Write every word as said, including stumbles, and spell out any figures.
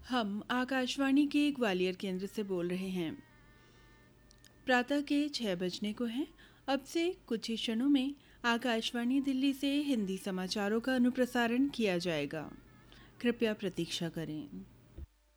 हम आकाशवाणी के ग्वालियर केंद्र से बोल रहे हैं। प्रातः के छः बजने को हैं। अब से कुछ ही क्षणों में आकाशवाणी दिल्ली से हिंदी समाचारों का अनुप्रसारण किया जाएगा। कृपया प्रतीक्षा करें।